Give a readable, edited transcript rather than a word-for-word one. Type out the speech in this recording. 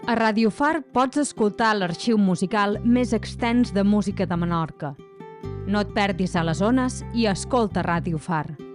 A Ràdio Far pots escoltar l'arxiu musical més extens de música de Menorca. No et perdis a les ones i escolta Ràdio Far.